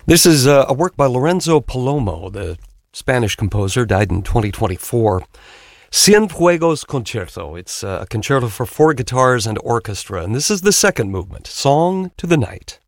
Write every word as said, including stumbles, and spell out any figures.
This is uh, a work by Lorenzo Palomo, the Spanish composer, died in twenty twenty-four. Cienfuegos Concerto. It's uh, a concerto for four guitars and orchestra, and this is the second movement, Song to the Night.